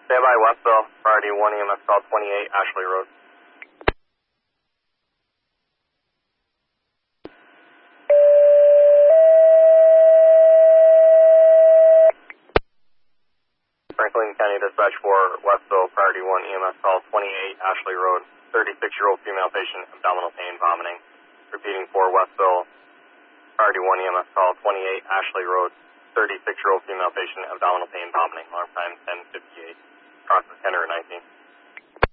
Standby Westville, priority 1 EMS call 28 Ashley Road. Franklin County Dispatch for Westville, priority 1 EMS call 28 Ashley Road. 36-year-old female patient, abdominal pain, vomiting. Repeating for Westville, priority 1 EMS call 28 Ashley Road. 36-year-old female patient, abdominal pain, vomiting. Alarm time 10:58. Process 10 or 19.